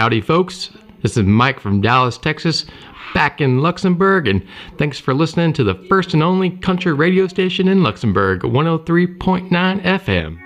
Howdy, folks. This is Mike from Dallas, Texas, back in Luxembourg, and thanks for listening to the first and only country radio station in Luxembourg, 103.9 FM.